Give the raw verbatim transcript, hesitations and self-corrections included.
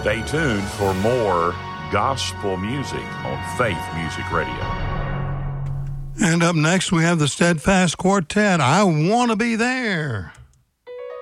Stay tuned for more gospel music on Faith Music Radio. And up next, we have the Steadfast Quartet. I Want to Be There.